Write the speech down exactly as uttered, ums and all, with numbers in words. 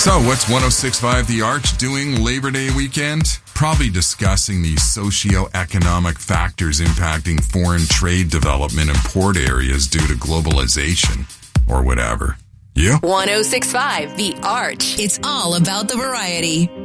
So, what's one oh six point five The Arch doing Labor Day weekend? Probably discussing the socio-economic factors impacting foreign trade development in port areas due to globalization or whatever. You? one oh six point five The Arch. It's all about the variety.